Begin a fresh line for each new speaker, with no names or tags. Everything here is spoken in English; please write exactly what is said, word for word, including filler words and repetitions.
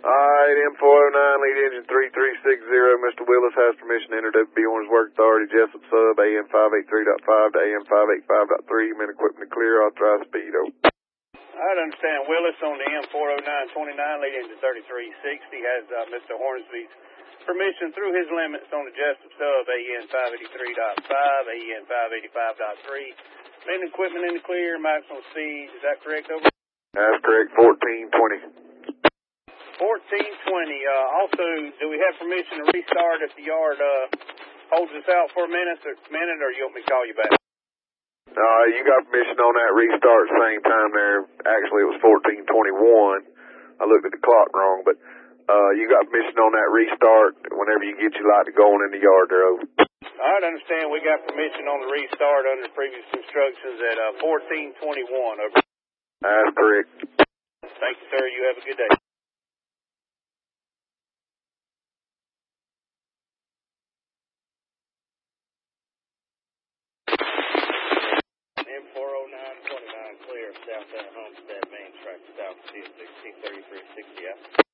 Alright, M four oh nine, lead engine three three six zero. Mister Willis has permission to enter W B Orange Work Authority, Jessup Sub, A M five eighty-three point five to A M five eighty-five point three. Men equipment to clear, authorized speed, over.
I understand Willis on the M four oh nine twenty-nine, lead engine thirty-three sixty, has uh, Mister Hornsby's permission through his limits on the Jessup Sub, A N five eighty-three point five, A N five eighty-five point three. Men equipment in the clear, maximum speed, is that correct, over?
That's correct, fourteen twenty.
fourteen twenty. Uh, also, do we have permission to restart if the yard uh, holds us out for a minute or, minute, or you want me to call you back?
Uh, you got permission on that restart same time there. Actually, it was fourteen twenty-one. I looked at the clock wrong, but uh, you got permission on that restart whenever you get your light to going in the yard there, over.
All right, I understand. We got permission on the restart under previous instructions at uh, fourteen twenty-one, over.
That's correct.
Thank you, sir. You have a good day. M four oh nine twenty-nine clear, south at Homestead, Main Track, south, C sixteen thirty-three sixty out.